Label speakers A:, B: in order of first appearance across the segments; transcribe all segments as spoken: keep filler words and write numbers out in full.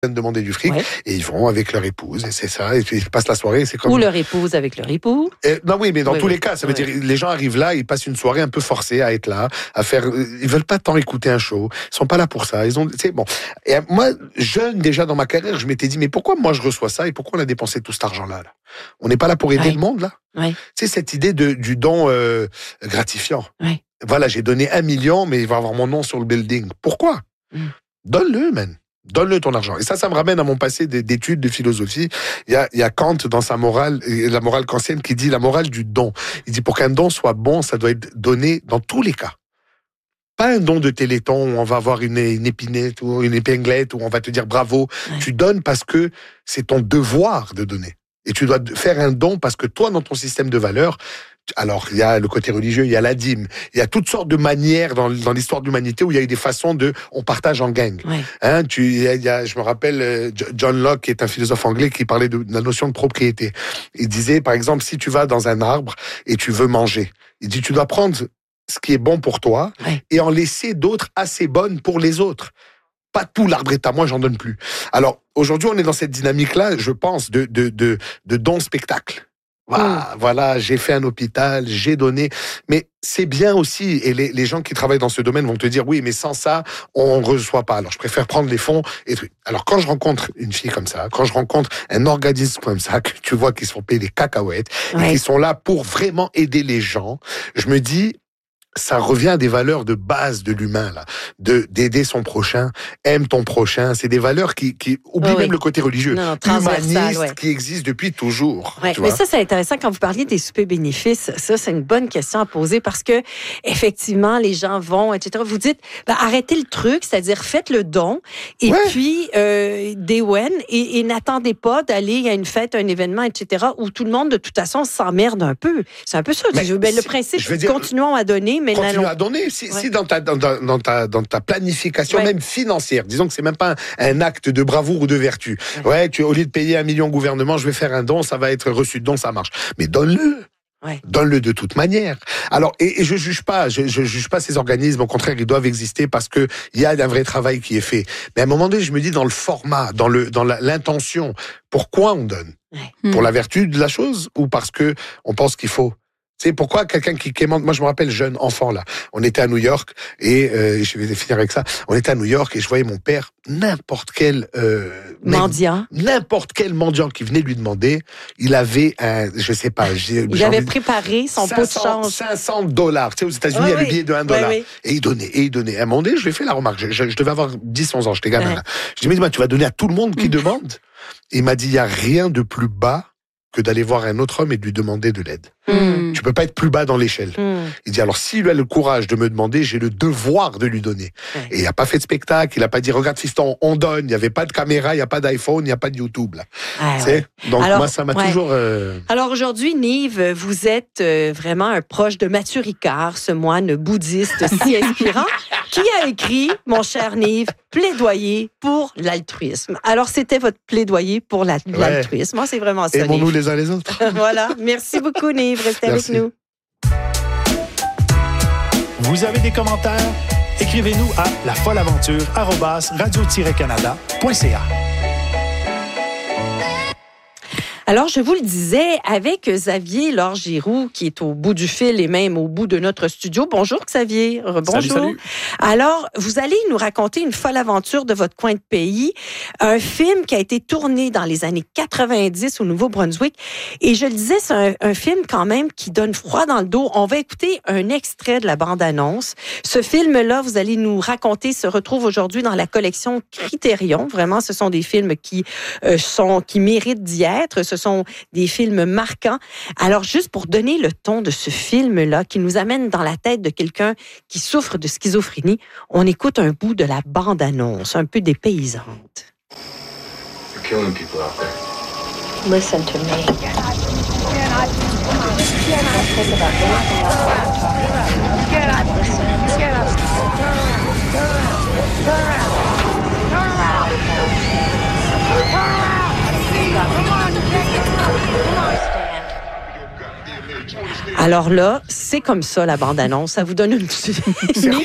A: demander du fric,
B: ouais.
A: et ils vont avec leur épouse, et c'est ça, et puis ils passent la soirée, c'est comme...
B: Ou leur épouse avec leur époux.
A: Et, non, oui, mais dans
B: oui,
A: tous
B: oui.
A: les cas, ça veut
B: oui.
A: dire, les gens arrivent là, ils passent une soirée un peu forcée à être là, à faire, ils veulent pas tant écouter un show, ils sont pas là pour ça, ils ont, c'est bon. Et moi, jeune, déjà dans ma carrière, je m'étais dit, mais pourquoi moi je reçois ça, et pourquoi on a dépensé tout cet argent-là, là? On n'est pas là pour aider
B: ouais.
A: le monde, là?
B: Ouais.
A: C'est cette idée de, du don, euh, gratifiant.
B: Ouais.
A: Voilà, j'ai donné un million, mais il va avoir mon nom sur le building. Pourquoi? Mm. Donne-le, man. Donne-le ton argent. Et ça, ça me ramène à mon passé d'études de philosophie. Il y a, il y a Kant dans sa morale, la morale kantienne, qui dit la morale du don. Il dit pour qu'un don soit bon, ça doit être donné dans tous les cas. Pas un don de téléthon où on va avoir une, une épinette ou une épinglette où on va te dire bravo. Ouais. Tu donnes parce que c'est ton devoir de donner. Et tu dois faire un don parce que toi, dans ton système de valeurs, alors, il y a le côté religieux, il y a la dîme, il y a toutes sortes de manières dans, dans l'histoire de l'humanité où il y a eu des façons de, on partage en gang. Ouais. Hein, tu, il y a, il y a, je me rappelle John Locke, qui est un philosophe anglais, qui parlait de, de la notion de propriété. Il disait, par exemple, si tu vas dans un arbre et tu veux manger, il dit, tu dois prendre ce qui est bon pour toi ouais. et en laisser d'autres assez bonnes pour les autres. Pas tout l'arbre est à moi, j'en donne plus. Alors, aujourd'hui, on est dans cette dynamique-là, je pense, de, de, de, de don spectacle. Ah, voilà, j'ai fait un hôpital, j'ai donné. Mais c'est bien aussi, et les, les gens qui travaillent dans ce domaine vont te dire, oui, mais sans ça, on ne reçoit pas. Alors, je préfère prendre les fonds et trucs. Alors, quand je rencontre une fille comme ça, quand je rencontre un organisme comme ça, que tu vois qu'ils se font payer des cacahuètes, ouais. et qui sont là pour vraiment aider les gens, je me dis, ça revient à des valeurs de base de l'humain, là, de d'aider son prochain, aime ton prochain. C'est des valeurs qui, qui oublient oh, oui. même le côté religieux, non, humaniste, ouais. qui existe depuis toujours.
B: Ouais.
A: Tu
B: mais
A: vois?
B: ça, c'est intéressant quand vous parliez des soupers bénéfices. Ça, c'est une bonne question à poser parce que effectivement, les gens vont, et cetera. Vous dites, ben, arrêtez le truc, c'est-à-dire faites le don, et ouais. puis euh, des when, et, et n'attendez pas d'aller à une fête, un événement, et cetera. Où tout le monde de toute façon s'emmerde un peu. C'est un peu ça. Mais, ben, le principe, c'est dire... continuons à donner. Mais
A: Continue à donner. Si, ouais. si dans, ta, dans, dans, ta, dans ta planification, ouais. même financière, disons que c'est même pas un, un acte de bravoure ou de vertu. Ouais. ouais, tu, au lieu de payer un million au gouvernement, je vais faire un don, ça va être reçu de don, ça marche. Mais donne-le. Ouais. Donne-le de toute manière. Alors, et, et je juge pas, je, je juge pas ces organismes. Au contraire, ils doivent exister parce que il y a un vrai travail qui est fait. Mais à un moment donné, je me dis dans le format, dans le, dans la, l'intention, pourquoi on donne? Ouais. Pour la vertu de la chose ou parce que on pense qu'il faut? C'est pourquoi quelqu'un qui quémande... Moi, je me rappelle jeune enfant, là. On était à New York, et euh, je vais finir avec ça. On était à New York, et je voyais mon père, n'importe quel... Euh,
B: mendiant.
A: N'importe quel mendiant qui venait lui demander, il avait un... Je sais pas... J'ai,
B: il avait préparé son pot de change.
A: cinq cents dollars. Tu sais, aux États-Unis, il y a le billet de un dollar. Oui, oui. Et il donnait, et il donnait. À un moment donné, je lui ai fait la remarque. Je, je, je devais avoir dix onze ans, j'étais gamin, ouais. là. Je lui ai dit, mais tu vas donner à tout le monde qui demande? Et il m'a dit, il n'y a rien de plus bas que d'aller voir un autre homme et de lui demander de l'aide. Mmh. Tu peux pas être plus bas dans l'échelle. Mmh. Il dit, alors s'il a le courage de me demander, j'ai le devoir de lui donner. Ouais. Et il n'a pas fait de spectacle, il n'a pas dit, regarde fiston, on donne, il n'y avait pas de caméra, il n'y a pas d'iPhone, il n'y a pas de YouTube. Là. Ah, ouais. Donc alors, moi, ça m'a ouais. toujours... Euh...
B: Alors aujourd'hui, Nive, vous êtes euh, vraiment un proche de Mathieu Ricard, ce moine bouddhiste si inspirant, qui a écrit, mon cher Nive, plaidoyer pour l'altruisme. Alors c'était votre plaidoyer pour la, ouais. l'altruisme. Moi, c'est vraiment ça.
A: Aimons-nous les uns les autres.
B: Voilà. Merci beaucoup, Nive. Restez Merci. avec nous.
C: Vous avez des commentaires? Écrivez-nous à lafolleaventure arobase radio tiret canada point c a.
B: Alors, je vous le disais, avec Xavier Laure-Giroux, qui est au bout du fil et même au bout de notre studio. Bonjour, Xavier. Bonjour.
C: Salut, salut.
B: Alors, vous allez nous raconter une folle aventure de votre coin de pays. Un film qui a été tourné dans les années quatre-vingt-dix au Nouveau-Brunswick. Et je le disais, c'est un, un film quand même qui donne froid dans le dos. On va écouter un extrait de la bande-annonce. Ce film-là, vous allez nous raconter, se retrouve aujourd'hui dans la collection Criterion. Vraiment, ce sont des films qui, euh, sont, qui méritent d'y être. Ce sont des films marquants. Alors, juste pour donner le ton de ce film-là, qui nous amène dans la tête de quelqu'un qui souffre de schizophrénie, on écoute un bout de la bande-annonce, un peu dépaysante.
D: You're killing people out there.
E: Listen to me. Don't think about anything else while I'm talking. Get up. Listen. Get up. Turn around. Turn around. Turn around. Turn around. Come on, come on, stand.
B: Alors là, c'est comme ça, la bande-annonce. Ça vous donne une petite idée.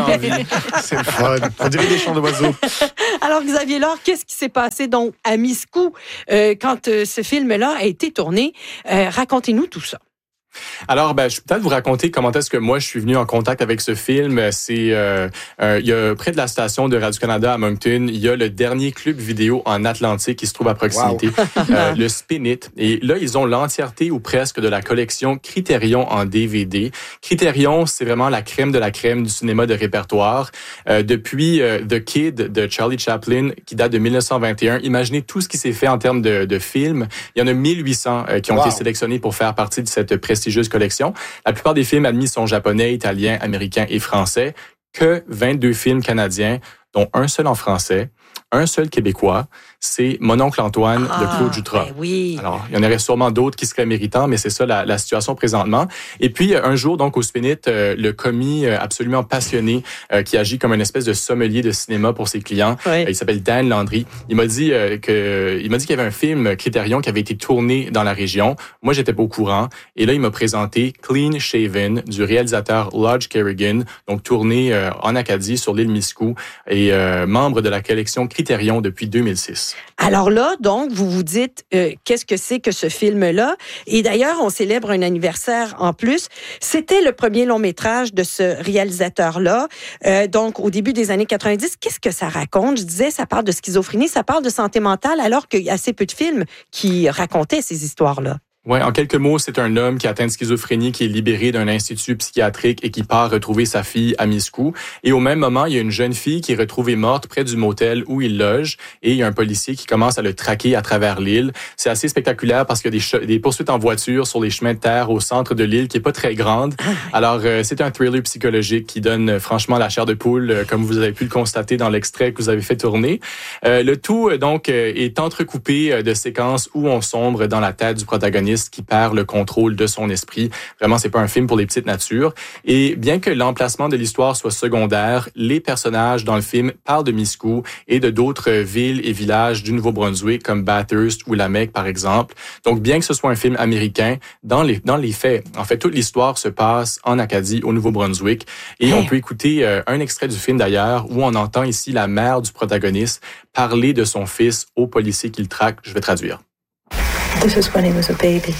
A: C'est le fun. On dirait des chants d'oiseaux.
B: Alors, Xavier Laure, qu'est-ce qui s'est passé donc à Miscou euh, quand euh, ce film-là a été tourné? Euh, racontez-nous tout ça.
F: Alors, ben, je vais peut-être vous raconter comment est-ce que moi je suis venu en contact avec ce film. C'est, euh, euh, il y a près de la station de Radio-Canada à Moncton, il y a le dernier club vidéo en Atlantique qui se trouve à proximité, wow. euh, le Spin It. Et là, ils ont l'entièreté ou presque de la collection Criterion en D V D. Criterion, c'est vraiment la crème de la crème du cinéma de répertoire. Euh, depuis euh, The Kid de Charlie Chaplin, qui date de dix-neuf cent vingt et un, imaginez tout ce qui s'est fait en termes de, de films. Il y en a mille huit cents euh, qui ont wow. été sélectionnés pour faire partie de cette prestigieuse collection. La plupart des films admis sont japonais, italiens, américains et français. Que vingt-deux films canadiens, dont un seul en français, un seul québécois, c'est Mon oncle Antoine ah, de Claude Jutras.
B: Ben oui.
F: Alors, il y en aurait sûrement d'autres qui seraient méritants, mais c'est ça la, la situation présentement. Et puis, un jour, donc, au Spin It, euh, le commis euh, absolument passionné, euh, qui agit comme une espèce de sommelier de cinéma pour ses clients, oui. euh, il s'appelle Dan Landry, il m'a dit euh, que, il m'a dit qu'il y avait un film Criterion qui avait été tourné dans la région. Moi, j'étais pas au courant. Et là, il m'a présenté Clean Shaven du réalisateur Lodge Kerrigan, donc tourné euh, en Acadie sur l'île Miscou et euh, membre de la collection Criterion depuis deux mille six.
B: Alors là, donc, vous vous dites, euh, qu'est-ce que c'est que ce film-là? Et d'ailleurs, on célèbre un anniversaire en plus. C'était le premier long-métrage de ce réalisateur-là. Euh, donc, au début des années quatre-vingt-dix, qu'est-ce que ça raconte? Je disais, ça parle de schizophrénie, ça parle de santé mentale, alors qu'il y a assez peu de films qui racontaient ces histoires-là.
F: Ouais, en quelques mots, c'est un homme qui atteint de schizophrénie, qui est libéré d'un institut psychiatrique et qui part retrouver sa fille à Miscou. Et au même moment, il y a une jeune fille qui est retrouvée morte près du motel où il loge et il y a un policier qui commence à le traquer à travers l'île. C'est assez spectaculaire parce qu'il y a des, che- des poursuites en voiture sur les chemins de terre au centre de l'île qui est pas très grande. Alors, euh, c'est un thriller psychologique qui donne euh, franchement la chair de poule, euh, comme vous avez pu le constater dans l'extrait que vous avez fait tourner. Euh, le tout, euh, donc, euh, est entrecoupé euh, de séquences où on sombre dans la tête du protagoniste qui perd le contrôle de son esprit. Vraiment, c'est pas un film pour les petites natures. Et bien que l'emplacement de l'histoire soit secondaire, les personnages dans le film parlent de Miscou et de d'autres villes et villages du Nouveau-Brunswick comme Bathurst ou Lamec, par exemple. Donc, bien que ce soit un film américain, dans les, dans les faits, en fait, toute l'histoire se passe en Acadie, au Nouveau-Brunswick. Et hey. on peut écouter euh, un extrait du film, d'ailleurs, où on entend ici la mère du protagoniste parler de son fils au policier qui le traque. Je vais traduire.
G: This is when he was a baby.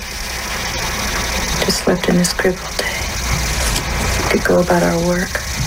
G: Just slept in his crib all day. We could go about our work.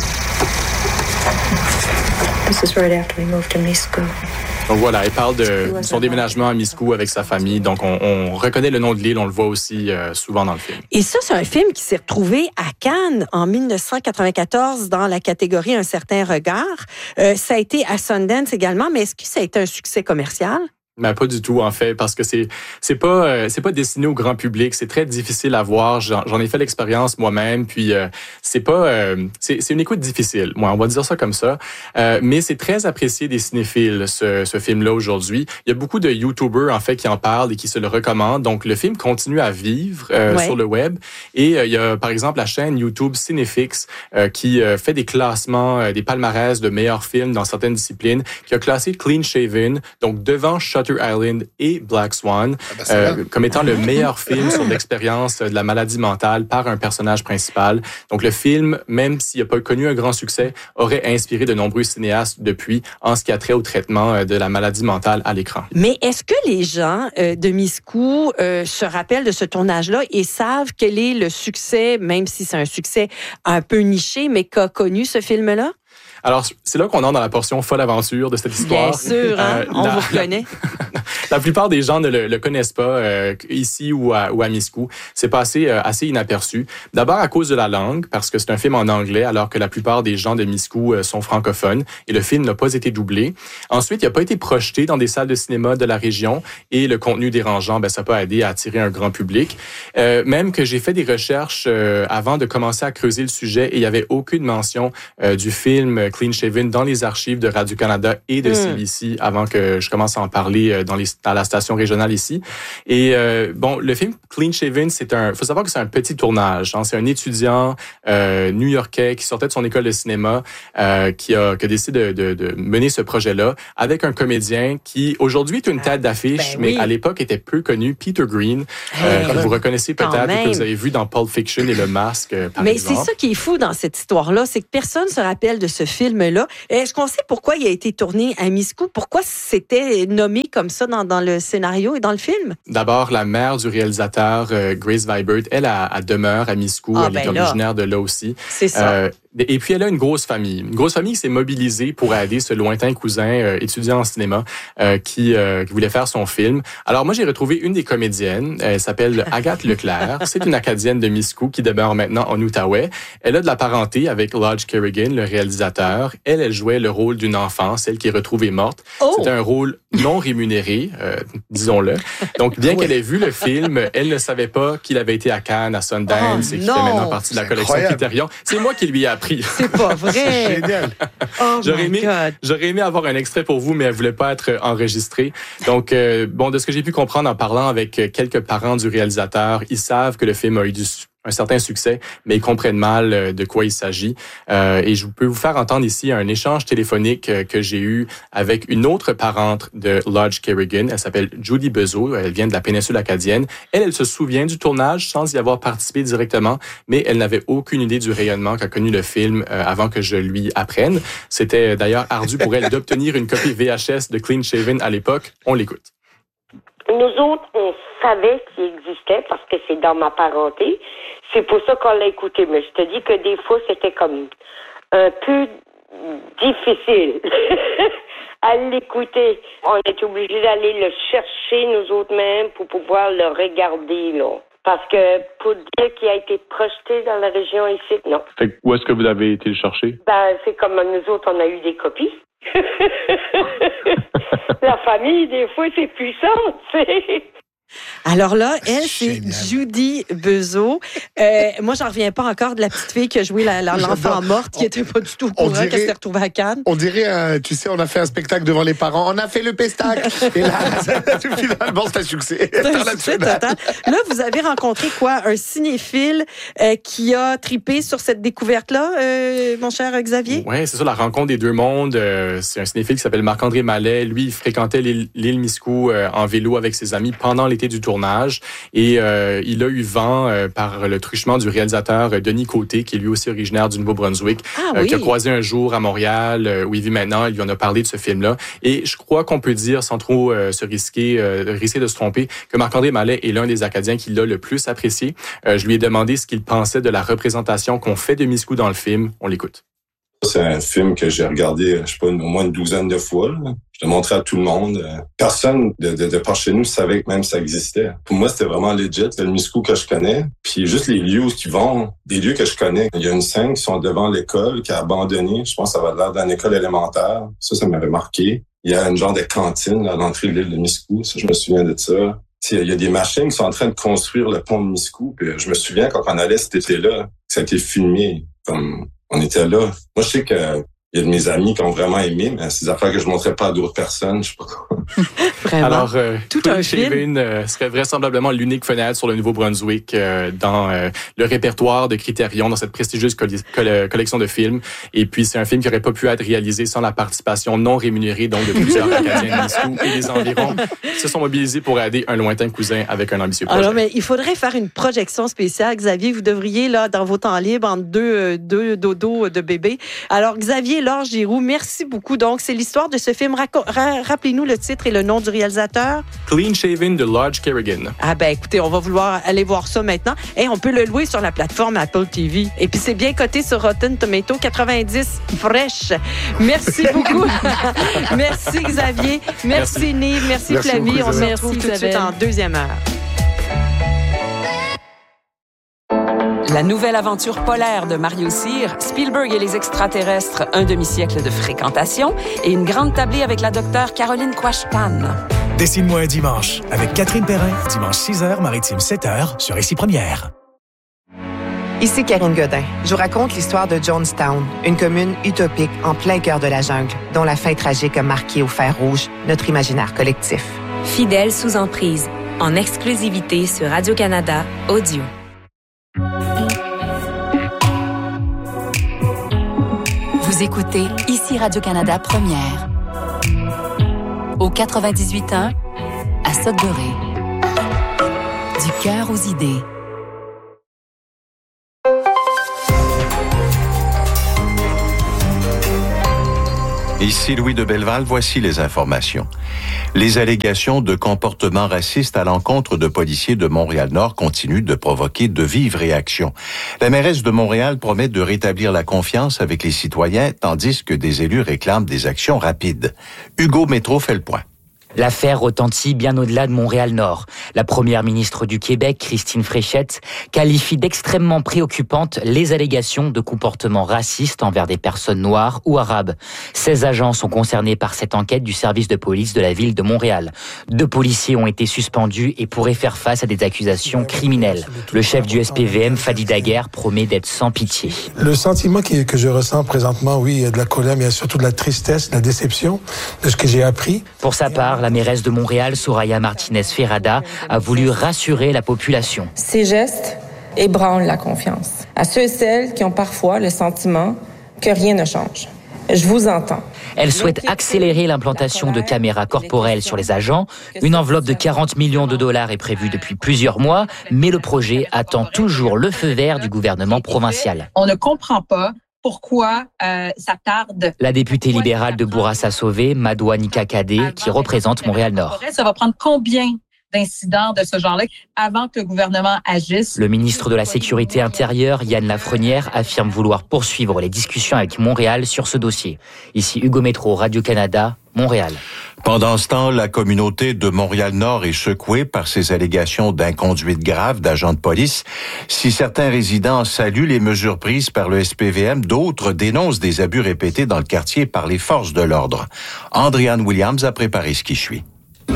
G: This is right after we moved to Miscou.
F: Donc voilà, il parle de son déménagement à Miscou avec sa famille. Donc on, on reconnaît le nom de l'île, on le voit aussi euh, souvent dans le film.
B: Et ça, c'est un film qui s'est retrouvé à Cannes en dix-neuf cent quatre-vingt-quatorze dans la catégorie Un certain regard. Euh, ça a été à Sundance également, mais est-ce que ça a été un succès commercial?
F: Mais pas du tout, en fait, parce que c'est c'est pas euh, c'est pas destiné au grand public, c'est très difficile à voir. J'en, j'en ai fait l'expérience moi-même, puis euh, c'est pas euh, c'est c'est une écoute difficile. Moi, on va dire ça comme ça. Euh, mais c'est très apprécié des cinéphiles ce ce film-là aujourd'hui. Il y a beaucoup de YouTubers en fait qui en parlent et qui se le recommandent. Donc le film continue à vivre euh, ouais. sur le web. Et euh, il y a par exemple la chaîne YouTube Cinefix euh, qui euh, fait des classements, euh, des palmarès de meilleurs films dans certaines disciplines, qui a classé Clean Shaven, donc devant Shutter Island et Black Swan, ah ben euh, comme étant le meilleur film sur l'expérience de la maladie mentale par un personnage principal. Donc le film, même s'il n'a pas connu un grand succès, aurait inspiré de nombreux cinéastes depuis en ce qui a trait au traitement de la maladie mentale à l'écran.
B: Mais est-ce que les gens euh, de Miscou euh, se rappellent de ce tournage-là et savent quel est le succès, même si c'est un succès un peu niché, mais qu'a connu ce film-là?
F: Alors, c'est là qu'on entre dans la portion folle aventure de cette histoire.
B: Bien sûr, hein? euh, on la, vous connaît.
F: La plupart des gens ne le, le connaissent pas euh, ici ou à, ou à Miscou. C'est passé euh, assez inaperçu. D'abord à cause de la langue, parce que c'est un film en anglais, alors que la plupart des gens de Miscou euh, sont francophones, et le film n'a pas été doublé. Ensuite, il n'a pas été projeté dans des salles de cinéma de la région, et le contenu dérangeant, ben, ça peut aider à attirer un grand public. Euh, même que j'ai fait des recherches euh, avant de commencer à creuser le sujet, et il n'y avait aucune mention euh, du film Clean Shaven dans les archives de Radio-Canada et de mmh. C B C avant que je commence à en parler dans les dans la station régionale ici. Et euh, bon, le film Clean Shaven, c'est un, faut savoir que c'est un petit tournage. Hein. C'est un étudiant euh, new-yorkais qui sortait de son école de cinéma, euh, qui a, qui a décidé de, de, de mener ce projet-là avec un comédien qui aujourd'hui est une tête d'affiche, ben oui. mais à l'époque était peu connu, Peter Green, euh, hey, que vous reconnaissez peut-être, que vous avez vu dans Pulp Fiction et Le Masque, par
B: mais
F: exemple.
B: Mais c'est ça qui est fou dans cette histoire-là, c'est que personne se rappelle de ce film-là. Est-ce qu'on sait pourquoi il a été tourné à Miscou? Pourquoi c'était nommé comme ça dans, dans le scénario et dans le film?
F: D'abord, la mère du réalisateur, euh, Grace Vibert, elle, elle, elle demeure à Miscou. Ah, elle ben est originaire de là aussi.
B: C'est ça. Euh,
F: et puis, elle a une grosse famille. Une grosse famille qui s'est mobilisée pour aider ce lointain cousin euh, étudiant en cinéma euh, qui, euh, qui voulait faire son film. Alors, moi, j'ai retrouvé une des comédiennes. Elle s'appelle Agathe Leclerc. C'est une Acadienne de Miscou qui demeure maintenant en Outaouais. Elle a de la parenté avec Lodge Kerrigan, le réalisateur. Elle, elle jouait le rôle d'une enfant, celle qui est retrouvée morte. Oh! C'était un rôle non rémunéré, euh, disons-le. Donc, bien oui. qu'elle ait vu le film, elle ne savait pas qu'il avait été à Cannes, à Sundance, oh, et qu'il fait maintenant partie de la collection Criterion. C'est moi qui lui ai appris.
B: C'est pas vrai.
A: C'est génial.
B: Oh
F: j'aurais, aimé, j'aurais aimé avoir un extrait pour vous, mais elle voulait pas être enregistrée. Donc, euh, bon, de ce que j'ai pu comprendre en parlant avec quelques parents du réalisateur, ils savent que le film a eu du un certain succès, mais ils comprennent mal de quoi il s'agit. Euh, et je peux vous faire entendre ici un échange téléphonique que j'ai eu avec une autre parente de Lodge Kerrigan. Elle s'appelle Judy Bezeau. Elle vient de la péninsule acadienne. Elle, elle se souvient du tournage sans y avoir participé directement, mais elle n'avait aucune idée du rayonnement qu'a connu le film euh, avant que je lui apprenne. C'était d'ailleurs ardu pour elle d'obtenir une copie V H S de Clean Shaven à l'époque. On l'écoute.
H: Nous autres, on savait qu'il existait parce que c'est dans ma parenté. C'est pour ça qu'on l'a écouté. Mais je te dis que des fois, c'était comme un peu difficile à l'écouter. On était obligés d'aller le chercher, nous autres mêmes, pour pouvoir le regarder, là. Parce que pour dire qu'il a été projeté dans la région ici, non.
F: Fait que où est-ce que vous avez été le chercher?
H: Ben, c'est comme nous autres, on a eu des copies. La famille, des fois, c'est puissant, tu sais.
B: Alors là, elle, c'est Génial. Judy Bezeau. Euh, moi, j'en reviens pas encore de la petite fille qui a joué la, la, l'enfant morte, qui était pas du tout au courant qu'elle s'est retrouvée à Cannes.
A: On dirait, euh, tu sais, on a fait un spectacle devant les parents. On a fait le pestac. Et là, finalement, c'est un succès.
B: C'est un succès total. Là, vous avez rencontré quoi? Un cinéphile euh, qui a tripé sur cette découverte-là, euh, mon cher Xavier?
F: Oui, c'est ça, la rencontre des deux mondes. Euh, c'est un cinéphile qui s'appelle Marc-André Mallet. Lui, il fréquentait l'île, l'île Miscou euh, en vélo avec ses amis pendant l'été du tournage et euh, il a eu vent euh, par le truchement du réalisateur euh, Denis Côté, qui est lui aussi originaire du Nouveau-Brunswick,
B: ah,
F: euh,
B: oui.
F: qui a croisé un jour à Montréal, euh, où il vit maintenant. Il lui en a parlé de ce film-là. Et je crois qu'on peut dire, sans trop euh, se risquer, euh, risquer de se tromper, que Marc-André Mallet est l'un des Acadiens qui l'a le plus apprécié. Euh, je lui ai demandé ce qu'il pensait de la représentation qu'on fait de Miscou dans le film. On l'écoute.
I: C'est un film que j'ai regardé, je sais pas, au moins une douzaine de fois. Là. Je l'ai montré à tout le monde. Personne de, de, de par chez nous savait que même ça existait. Pour moi, c'était vraiment legit. C'est le Miscou que je connais. Puis juste les lieux où ils vont, des lieux que je connais. Il y a une scène qui sont devant l'école, qui a abandonné. Je pense que ça va l'air d'une école élémentaire. Ça, ça m'avait marqué. Il y a une genre de cantine à l'entrée de l'île de Miscou. Ça, je me souviens de ça. Il y a des machines qui sont en train de construire le pont de Miscou. Puis je me souviens quand on allait cet été-là, que ça a été filmé comme... On était là. Moi, je sais qu'il y a de mes amis qui ont vraiment aimé, mais c'est des affaires que je ne montrais pas à d'autres personnes. Je sais pas quoi.
B: Vraiment.
F: Alors, euh,
B: tout un film
F: euh, serait vraisemblablement l'unique fenêtre sur le Nouveau-Brunswick euh, dans euh, le répertoire de Criterion, dans cette prestigieuse coll- coll- collection de films. Et puis, c'est un film qui n'aurait pas pu être réalisé sans la participation non rémunérée donc de plusieurs Acadiens de Miscou et des environs qui se sont mobilisés pour aider un lointain cousin avec un ambitieux projet.
B: Alors, mais il faudrait faire une projection spéciale. Xavier, vous devriez, là, dans vos temps libres, entre deux, deux dodos de bébés. Alors, Xavier Laure Giroux, merci beaucoup. Donc, c'est l'histoire de ce film. Raco- ra- rappelez-nous le titre et le nom du réalisateur.
F: Clean Shaven de Lodge Kerrigan.
B: Ah ben, écoutez, on va vouloir aller voir ça maintenant. Et on peut le louer sur la plateforme Apple T V. Et puis, c'est bien coté sur Rotten Tomato, quatre-vingt-dix fresh. Merci beaucoup. Merci, Xavier. Merci, merci. Nive. Merci, merci Flavie. Beaucoup, on se retrouve tout de suite en deuxième heure. La nouvelle aventure polaire de Mario Cyr, Spielberg et les extraterrestres, un demi-siècle de fréquentation et une grande tablée avec la docteure Caroline Quashtan.
C: Dessine-moi un dimanche avec Catherine Perrin, dimanche six heures, maritime sept heures, sur Ici Première.
J: Ici Karine Godin. Je vous raconte l'histoire de Jonestown, une commune utopique en plein cœur de la jungle, dont la fin tragique a marqué au fer rouge notre imaginaire collectif.
K: Fidèle sous emprise, en exclusivité sur Radio-Canada Audio.
L: Vous écoutez ici Radio-Canada Première. Au quatre-vingt-dix-huit ans, à Sudbury. Du cœur aux idées.
M: Ici Louis de Belleval, voici les informations. Les allégations de comportement raciste à l'encontre de policiers de Montréal-Nord continuent de provoquer de vives réactions. La mairesse de Montréal promet de rétablir la confiance avec les citoyens, tandis que des élus réclament des actions rapides. Hugo Métro fait le point.
N: L'affaire retentit bien au-delà de Montréal-Nord. La première ministre du Québec, Christine Fréchette, qualifie d'extrêmement préoccupantes les allégations de comportement raciste envers des personnes noires ou arabes. seize agents sont concernés par cette enquête du service de police de la ville de Montréal. Deux policiers ont été suspendus et pourraient faire face à des accusations criminelles. Le chef du S P V M, Fadi Daguerre, promet d'être sans pitié.
O: Le sentiment que je ressens présentement, oui, il y a de la colère, mais il y a surtout de la tristesse, de la déception de ce que j'ai appris.
N: Pour sa part, la mairesse de Montréal, Soraya Martinez-Ferrada, a voulu rassurer la population.
P: Ces gestes ébranlent la confiance à ceux et celles qui ont parfois le sentiment que rien ne change. Je vous entends.
N: Elle souhaite accélérer l'implantation de caméras corporelles sur les agents. Une enveloppe de quarante millions de dollars est prévue depuis plusieurs mois, mais le projet attend toujours le feu vert du gouvernement provincial.
Q: On ne comprend pas pourquoi euh, ça tarde.
N: La députée libérale de Bourassa-Sauvé, Madoua Nika-Kadé, qui représente Montréal-Nord.
Q: Ça va prendre combien d'incidents de ce genre-là avant que le gouvernement agisse?
N: Le ministre de la Sécurité intérieure, Yann Lafrenière, affirme vouloir poursuivre les discussions avec Montréal sur ce dossier. Ici Hugo Métro, Radio-Canada, Montréal.
M: Pendant ce temps, la communauté de Montréal-Nord est secouée par ces allégations d'inconduite grave d'agents de police. Si certains résidents saluent les mesures prises par le S P V M, d'autres dénoncent des abus répétés dans le quartier par les forces de l'ordre. Andréane Williams a préparé ce qui suit.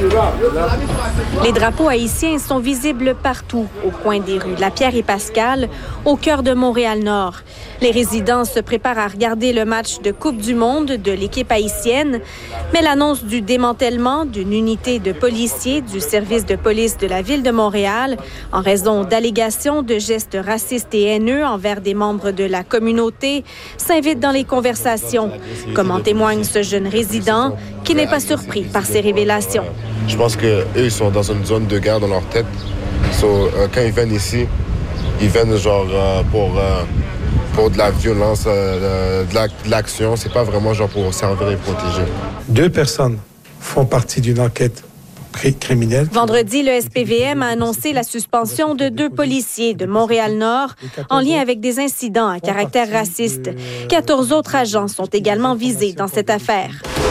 R: Les drapeaux haïtiens sont visibles partout, au coin des rues Lapierre et Pascal, au cœur de Montréal-Nord. Les résidents se préparent à regarder le match de Coupe du Monde de l'équipe haïtienne, mais l'annonce du démantèlement d'une unité de policiers du service de police de la ville de Montréal, en raison d'allégations de gestes racistes et haineux envers des membres de la communauté, s'invite dans les conversations, comme en témoigne ce jeune résident qui n'est pas surpris par ces révélations.
S: Je pense qu'eux, ils sont dans une zone de guerre dans leur tête. So, euh, quand ils viennent ici, ils viennent genre euh, pour, euh, pour de la violence, euh, de, la, de l'action. C'est pas vraiment genre pour servir et protéger.
O: Deux personnes font partie d'une enquête criminelle.
R: Vendredi, le S P V M a annoncé la suspension de deux policiers de Montréal-Nord en lien avec des incidents à caractère raciste. quatorze autres agents sont également visés dans cette affaire.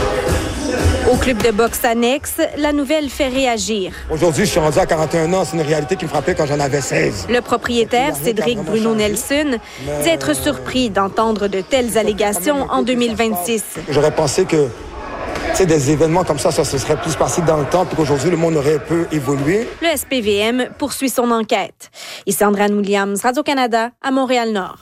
R: Au club de boxe annexe, la nouvelle fait réagir.
T: Aujourd'hui, je suis rendu à quarante et un ans. C'est une réalité qui me frappait quand j'en avais seize.
R: Le propriétaire, Cédric Bruno Nelson, dit être surpris d'entendre de telles allégations en deux mille vingt-six.
T: J'aurais pensé que des événements comme ça, ça se serait plus passé dans le temps, puis qu'aujourd'hui, le monde aurait un peu évolué.
R: Le S P V M poursuit son enquête. Ici Andréane Williams, Radio-Canada, à Montréal-Nord.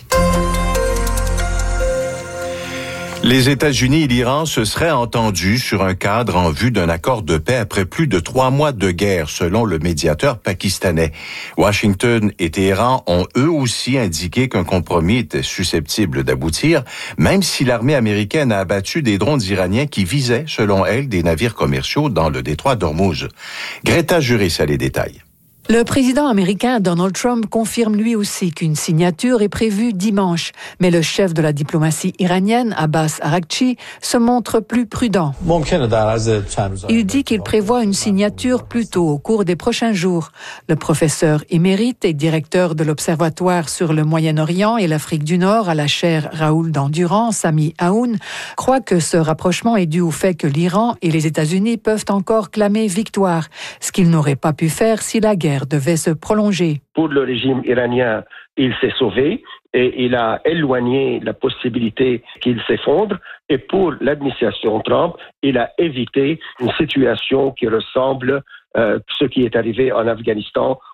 M: Les États-Unis et l'Iran se seraient entendus sur un cadre en vue d'un accord de paix après plus de trois mois de guerre, selon le médiateur pakistanais. Washington et Téhéran ont eux aussi indiqué qu'un compromis était susceptible d'aboutir, même si l'armée américaine a abattu des drones iraniens qui visaient, selon elle, des navires commerciaux dans le détroit d'Ormuz. Greta Juris a les détails.
U: Le président américain Donald Trump confirme lui aussi qu'une signature est prévue dimanche. Mais le chef de la diplomatie iranienne, Abbas Araghchi, se montre plus prudent. Il dit qu'il prévoit une signature plus tôt au cours des prochains jours. Le professeur émérite et directeur de l'Observatoire sur le Moyen-Orient et l'Afrique du Nord à la chaire Raoul d'Endurance, Sami Aoun, croit que ce rapprochement est dû au fait que l'Iran et les États-Unis peuvent encore clamer victoire, ce qu'ils n'auraient pas pu faire si la guerre devait se prolonger.
V: Pour le régime iranien, il s'est sauvé et il a éloigné la possibilité qu'il s'effondre. Et pour l'administration Trump, il a évité une situation qui ressemble à euh, ce qui est arrivé en Afghanistan,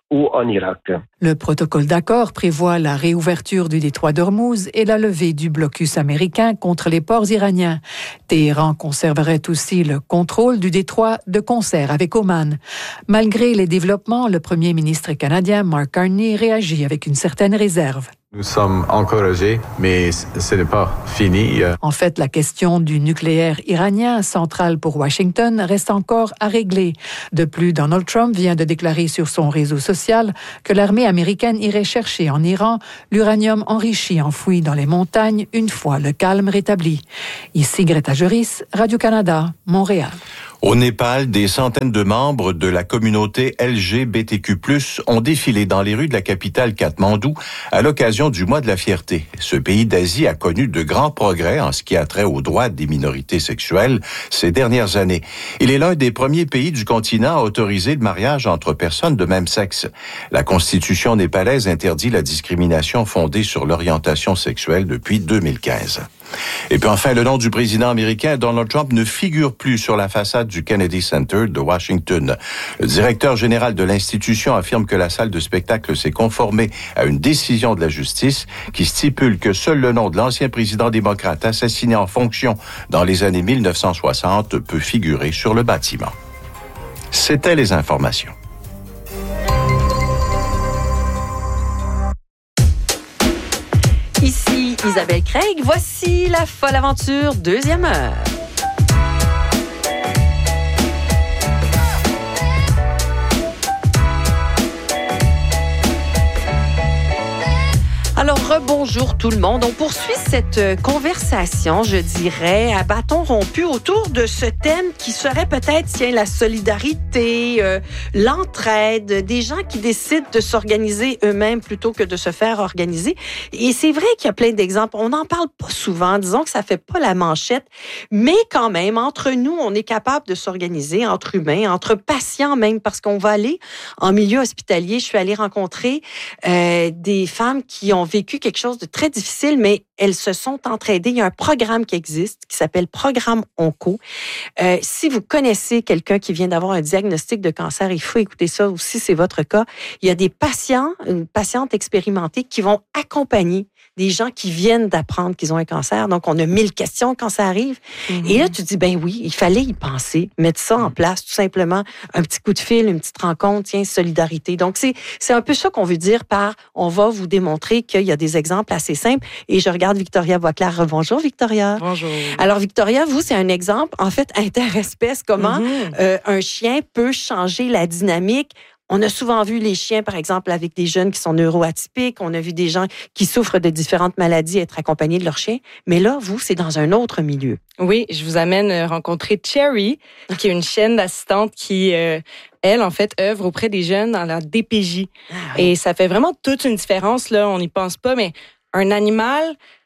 V: ou en Irak.
U: Le protocole d'accord prévoit la réouverture du détroit d'Ormuz et la levée du blocus américain contre les ports iraniens. Téhéran conserverait aussi le contrôle du détroit de concert avec Oman. Malgré les développements, le premier ministre canadien Mark Carney réagit avec une certaine réserve.
D: Nous sommes encouragés, mais ce n'est pas fini.
U: En fait, la question du nucléaire iranien, centrale pour Washington, reste encore à régler. De plus, Donald Trump vient de déclarer sur son réseau social que l'armée américaine irait chercher en Iran l'uranium enrichi enfoui dans les montagnes une fois le calme rétabli. Ici Greta Juris, Radio-Canada, Montréal.
M: Au Népal, des centaines de membres de la communauté L G B T Q plus, ont défilé dans les rues de la capitale Katmandou à l'occasion du mois de la fierté. Ce pays d'Asie a connu de grands progrès en ce qui a trait aux droits des minorités sexuelles ces dernières années. Il est l'un des premiers pays du continent à autoriser le mariage entre personnes de même sexe. La constitution népalaise interdit la discrimination fondée sur l'orientation sexuelle depuis deux mille quinze. Et puis enfin, le nom du président américain Donald Trump ne figure plus sur la façade du Kennedy Center de Washington. Le directeur général de l'institution affirme que la salle de spectacle s'est conformée à une décision de la justice qui stipule que seul le nom de l'ancien président démocrate assassiné en fonction dans les années mille neuf cent soixante peut figurer sur le bâtiment. C'étaient les informations.
B: Ici Isabelle Craig, voici la folle aventure, deuxième heure. Alors, rebonjour tout le monde. On poursuit cette conversation, je dirais, à bâton rompu autour de ce thème qui serait peut-être, tiens, la solidarité, euh, l'entraide, des gens qui décident de s'organiser eux-mêmes plutôt que de se faire organiser. Et c'est vrai qu'il y a plein d'exemples. On n'en parle pas souvent. Disons que ça fait pas la manchette. Mais quand même, entre nous, on est capable de s'organiser entre humains, entre patients même, parce qu'on va aller en milieu hospitalier. Je suis allée rencontrer euh, des femmes qui ont vécu quelque chose de très difficile, mais elles se sont entraidées. Il y a un programme qui existe qui s'appelle Programme Onco. Euh, si vous connaissez quelqu'un qui vient d'avoir un diagnostic de cancer, il faut écouter ça, ou si c'est votre cas. Il y a des patients, une patiente expérimentée qui vont accompagner des gens qui viennent d'apprendre qu'ils ont un cancer. Donc, on a mille questions quand ça arrive. Mm-hmm. Et là, tu dis, ben oui, il fallait y penser, mettre ça en place, tout simplement. Un petit coup de fil, une petite rencontre, tiens, solidarité. Donc, c'est, c'est un peu ça qu'on veut dire par, on va vous démontrer qu'il y a des exemples assez simples. Et je regarde Victoria Boisclair. Bonjour, Victoria.
E: Bonjour.
B: Alors, Victoria, vous, c'est un exemple, en fait, interespèce, comment mm-hmm. euh, un chien peut changer la dynamique. On a souvent vu les chiens, par exemple, avec des jeunes qui sont neuroatypiques. On a vu des gens qui souffrent de différentes maladies être accompagnés de leurs chiens. Mais là, vous, c'est dans un autre milieu.
E: Oui, je vous amène rencontrer Cherry, qui est une chienne d'assistante qui, euh, elle, en fait, œuvre auprès des jeunes dans la D P J. Ah, oui. Et ça fait vraiment toute une différence, là. On n'y pense pas, mais un animal,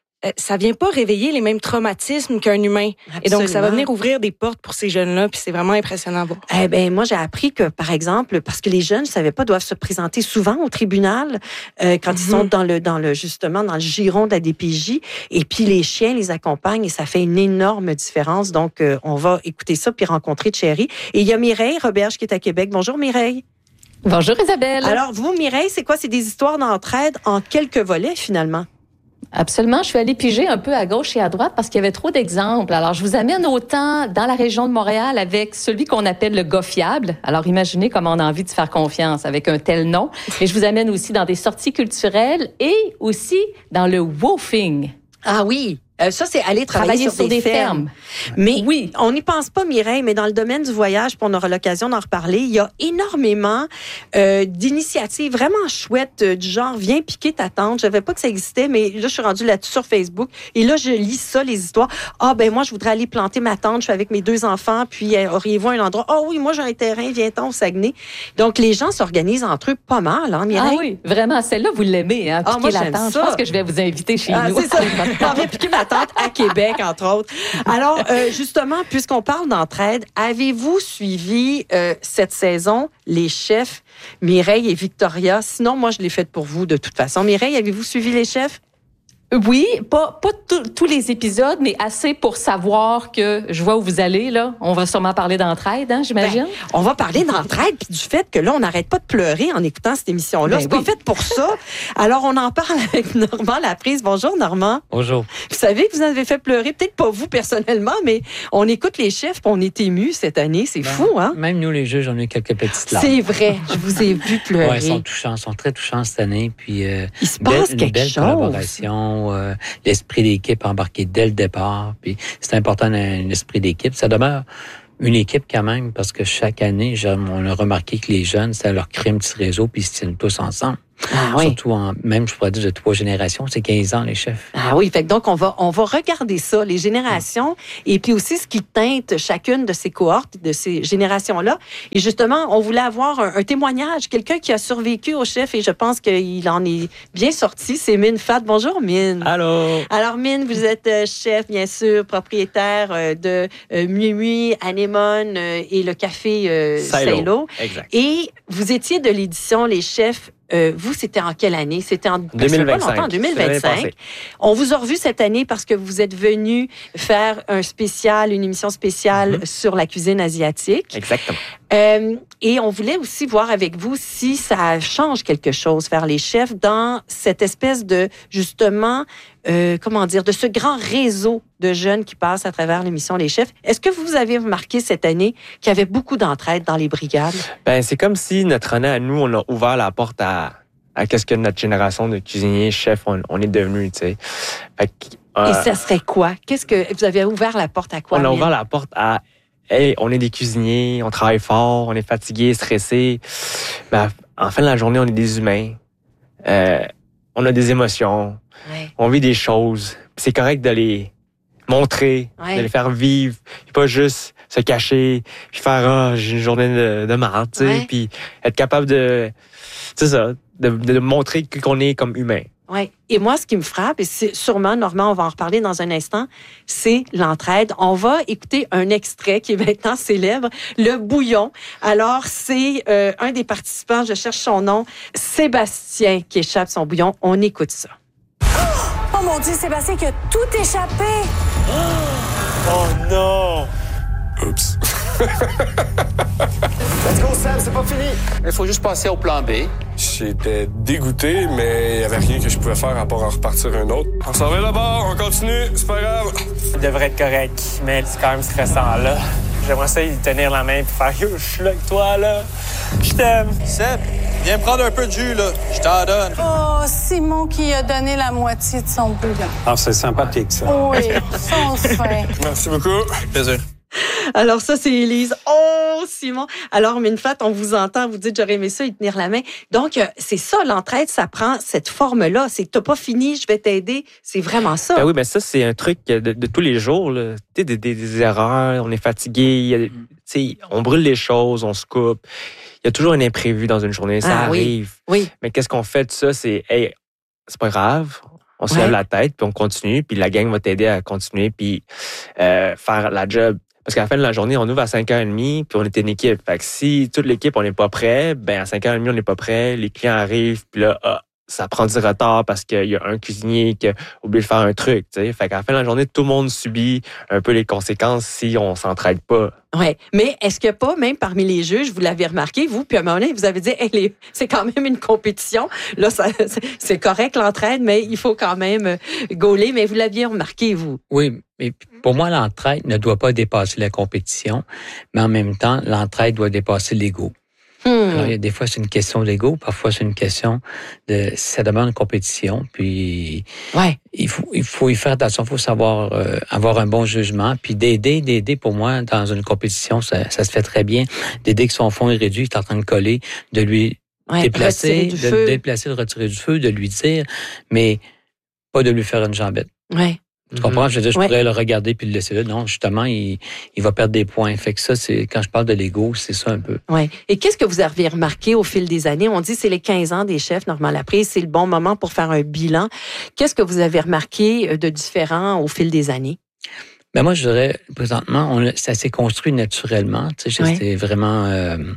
E: ça vient pas réveiller les mêmes traumatismes qu'un humain. Absolument. Et donc, ça va venir ouvrir des portes pour ces jeunes-là, puis c'est vraiment impressionnant à voir.
B: Eh ben, moi, j'ai appris que, par exemple, parce que les jeunes, je savais pas, doivent se présenter souvent au tribunal euh, quand mm-hmm. ils sont dans le, dans le, justement, dans le giron de la D P J. Et puis, les chiens les accompagnent et ça fait une énorme différence. Donc, euh, on va écouter ça puis rencontrer Cherry. Et il y a Mireille Roberge qui est à Québec. Bonjour, Mireille.
W: Bonjour, Isabelle.
B: Alors, vous, Mireille, c'est quoi? C'est des histoires d'entraide en quelques volets, finalement?
W: Absolument. Je suis allée piger un peu à gauche et à droite parce qu'il y avait trop d'exemples. Alors, je vous amène autant dans la région de Montréal avec celui qu'on appelle le gars fiable. Alors, imaginez comment on a envie de se faire confiance avec un tel nom. Et je vous amène aussi dans des sorties culturelles et aussi dans le woofing.
B: Ah oui. Euh, ça, c'est aller travailler, travailler sur, sur des, des fermes. fermes. Mais oui, on n'y pense pas, Mireille, mais dans le domaine du voyage, puis on aura l'occasion d'en reparler, il y a énormément euh, d'initiatives vraiment chouettes euh, du genre « Viens piquer ta tente ». Je savais pas que ça existait, mais là, je suis rendue là-dessus sur Facebook. Et là, je lis ça, les histoires. « Ah, ben moi, je voudrais aller planter ma tente. Je suis avec mes deux enfants. Puis, euh, auriez-vous un endroit? Ah oh, oui, moi, j'ai un terrain. Viens-t'en au Saguenay. » Donc, les gens s'organisent entre eux pas mal, hein, Mireille?
W: Ah oui, vraiment. Celle-là, vous l'aimez, hein, piquer ah, moi, la tente. Ça. Je pense que je vais vous inviter chez ah, nous.
B: C'est ça. Viens piquer ma tente à Québec, entre autres. Alors, euh, justement, puisqu'on parle d'entraide, avez-vous suivi euh, cette saison les chefs Mireille et Victoria? Sinon, moi, je l'ai faite pour vous de toute façon. Mireille, avez-vous suivi les chefs?
W: Oui, pas, pas tous les épisodes, mais assez pour savoir que je vois où vous allez, là. On va sûrement parler d'entraide, hein, j'imagine?
B: Ben, on va parler d'entraide, puis du fait que là, on n'arrête pas de pleurer en écoutant cette émission-là.
W: Ben
B: C'est
W: oui.
B: pas fait pour ça. Alors, on en parle avec Normand Laprise. Bonjour, Normand.
A: Bonjour.
B: Vous savez que vous avez fait pleurer, peut-être pas vous personnellement, mais on écoute les chefs, puis on est émus cette année. C'est
A: Ben,
B: fou, hein?
A: Même nous, les juges, on a eu quelques petites larmes.
B: C'est vrai. Je vous ai vu pleurer.
A: Ouais, ils sont touchants, ils sont très touchants cette année. Puis, euh,
B: Il se
A: belle-
B: passe
A: une
B: quelque
A: belle
B: chose.
A: collaboration, euh, l'esprit d'équipe embarqué dès le départ. Puis c'est important un esprit d'équipe. Ça demeure une équipe quand même, parce que chaque année, j'aime- on a remarqué que les jeunes, ça leur crée un petit réseau, puis ils se tiennent tous ensemble.
B: Ah oui.
A: Surtout, en, même, je pourrais dire, de trois générations, c'est quinze ans, les chefs.
B: Ah oui, fait que donc on va on va regarder ça, les générations, et puis aussi ce qui teinte chacune de ces cohortes, de ces générations-là. Et justement, on voulait avoir un, un témoignage, quelqu'un qui a survécu au chef, et je pense qu'il en est bien sorti. C'est Mine Fat. Bonjour, Mine.
A: Allô.
B: Alors, Mine, vous êtes euh, chef, bien sûr, propriétaire euh, de euh, Mui Mui, Anémone euh, et le café euh,
A: Silo.
B: Silo.
A: Exact.
B: Et vous étiez de l'édition Les Chefs. Euh, vous, c'était en quelle année? C'était en
A: deux mille vingt-cinq.
B: pas longtemps, en deux mille
A: C'est l'année
B: vingt-cinq.
A: passée.
B: On vous a revu cette année parce que vous êtes venu faire un spécial, une émission spéciale
A: Mm-hmm.
B: sur la cuisine asiatique.
A: Exactement.
B: Euh, et on voulait aussi voir avec vous si ça change quelque chose, faire les chefs, dans cette espèce de, justement, euh, comment dire, de ce grand réseau de jeunes qui passent à travers l'émission Les Chefs. Est-ce que vous avez remarqué cette année qu'il y avait beaucoup d'entraide dans les brigades?
G: Ben, c'est comme si notre année à nous, on a ouvert la porte à, à qu'est-ce que notre génération de cuisiniers, chefs, on, on est devenus, tu sais. Fait que, euh,
B: Et ça serait quoi? Qu'est-ce que vous avez ouvert la porte à quoi?
G: on a
B: Mine?
G: ouvert la porte à, hey, on est des cuisiniers, on travaille fort, on est fatigués, stressés. Mais en fin de la journée, on est des humains. Euh, on a des émotions.
B: Ouais.
G: On vit des choses. C'est correct de les montrer,
B: Ouais.
G: de les faire vivre, puis pas juste se cacher, puis faire ah j'ai une journée de, de marde, tu sais,
B: Ouais.
G: puis être capable de, c'est ça, de, de montrer qu'on est comme humain.
B: Oui. Et moi, ce qui me frappe, et c'est sûrement, Normand, on va en reparler dans un instant, c'est l'entraide. On va écouter un extrait qui est maintenant célèbre, le bouillon. Alors, c'est euh, un des participants, je cherche son nom, Sébastien, qui échappe son bouillon. On écoute ça.
H: Oh mon Dieu, Sébastien qui a tout échappé!
X: Oh non! Oups.
Y: Let's go, Sam, c'est pas fini.
X: Il faut juste passer au plan B.
Y: J'étais dégoûté, mais il n'y avait rien que je pouvais faire à part en repartir un autre. On s'en va là-bas, on continue, c'est pas grave.
Z: Il devrait être correct, mais c'est quand même stressant, là. J'aimerais ça lui tenir la main et faire « Yo, je suis là avec toi, là. Je t'aime. »
X: Seb, viens prendre un peu de jus, là. Je t'en donne.
H: Oh, Simon qui a donné la moitié de son bouillon.
Z: Ah, c'est sympathique, ça.
H: Oui, son fin.
Y: Merci beaucoup. Plaisir.
B: Alors ça, c'est Élise. Oh, Simon! Alors, Minfat, on vous entend, vous dites, j'aurais aimé ça, y tenir la main. Donc, euh, c'est ça, l'entraide, ça prend cette forme-là. C'est que t'as pas fini, je vais t'aider. C'est vraiment ça.
G: Ben oui, mais ça, c'est un truc de, de tous les jours, là. Tu sais, des, des, des erreurs, on est fatigué, il y a des- tu sais, on brûle les choses, on se coupe. Il y a toujours un imprévu dans une journée, ça
B: Ah oui.
G: arrive.
B: Oui.
G: Mais qu'est-ce qu'on fait de ça? C'est, hey, c'est pas grave. On se
B: Ouais.
G: lève la tête, puis on continue, puis la gang va t'aider à continuer, puis euh, faire la job. Parce qu'à la fin de la journée, on ouvre à cinq heures trente, puis on est une équipe. Fait que si toute l'équipe, on n'est pas prêt, ben à cinq heures trente, on n'est pas prêt, les clients arrivent, puis là, ah, ça prend du retard parce qu'il y a un cuisinier qui a oublié de faire un truc, tu sais. Fait qu'à la fin de la journée, tout le monde subit un peu les conséquences si on s'entraide pas.
B: Oui, mais est-ce que pas, même parmi les juges, vous l'avez remarqué, vous, puis à un moment donné, vous avez dit, hey, les- c'est quand même une compétition. Là, ça, c'est- c'est correct l'entraide, mais il faut quand même euh, gauler. Mais vous l'aviez remarqué, vous.
A: Oui, mais pour moi, l'entraide ne doit pas dépasser la compétition, mais en même temps, l'entraide doit dépasser l'ego.
B: Hmm.
A: Alors, il y a des fois, c'est une question d'ego, parfois, c'est une question de... Ça demande une compétition, puis
B: ouais.
A: il, faut, il faut y faire attention, il faut savoir euh, avoir un bon jugement, puis d'aider, d'aider, pour moi, dans une compétition, ça, ça se fait très bien. D'aider que son fond est réduit, il est en train de coller, de lui
B: Ouais,
A: déplacer,
B: retirer du
A: de
B: feu.
A: le déplacer, de retirer du feu, de lui dire, mais pas de lui faire une jambette.
B: Ouais.
A: Tu comprends? Je veux dire, je
B: Ouais.
A: pourrais le regarder puis le laisser là. Non, justement, il, il va perdre des points. Fait que ça, c'est quand je parle de l'ego, c'est ça un peu.
B: Ouais. Et qu'est-ce que vous avez remarqué au fil des années? On dit que c'est les quinze ans des chefs, Normand Laprise, c'est le bon moment pour faire un bilan. Qu'est-ce que vous avez remarqué de différent au fil des années?
A: Mais moi, je dirais, présentement, on, ça s'est construit naturellement. Tu sais,
B: Ouais.
A: c'était vraiment, euh,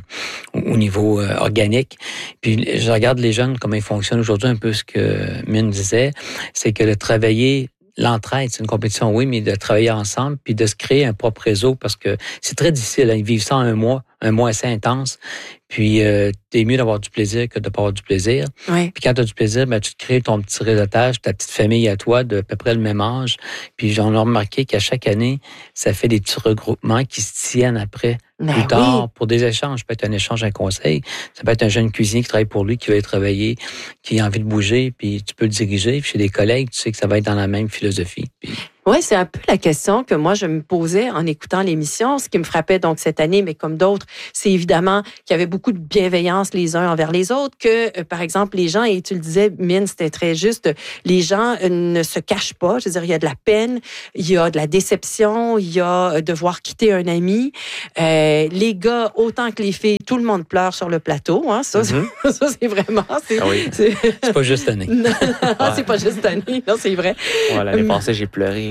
A: au niveau euh, organique. Puis je regarde les jeunes, comment ils fonctionnent aujourd'hui, un peu ce que Mine disait, c'est que de travailler l'entraide, c'est une compétition, oui, mais de travailler ensemble, puis de se créer un propre réseau, parce que c'est très difficile. Hein, ils vivent ça en un mois, un mois assez intense. Puis, euh, t'es mieux d'avoir du plaisir que de ne pas avoir du plaisir.
B: Oui.
A: Puis quand tu as du plaisir, ben, tu te crées ton petit réseautage, ta petite famille à toi, de à peu près le même âge. Puis j'en ai remarqué qu'à chaque année, ça fait des petits regroupements qui se tiennent après,
B: ben
A: plus tard,
B: oui.
A: pour des échanges. Ça peut être un échange, un conseil. Ça peut être un jeune cuisinier qui travaille pour lui, qui veut travailler, qui a envie de bouger, puis tu peux le diriger. Puis chez des collègues, tu sais que ça va être dans la même philosophie. Puis...
B: Oui, c'est un peu la question que moi, je me posais en écoutant l'émission. Ce qui me frappait donc cette année, mais comme d'autres, c'est évidemment qu'il y avait beaucoup de bienveillance les uns envers les autres, que, euh, par exemple, les gens, et tu le disais, Mine, c'était très juste, les gens euh, ne se cachent pas. Je veux dire, il y a de la peine, il y a de la déception, il y a euh, devoir quitter un ami. Euh, les gars, autant que les filles, tout le monde pleure sur le plateau. Hein, ça, mm-hmm. c'est, ça, c'est vraiment... C'est,
A: ah oui.
B: c'est...
A: c'est pas juste année.
B: Non, ouais. c'est pas juste année, non, c'est vrai.
G: Ouais, l'année passée, j'ai pleuré.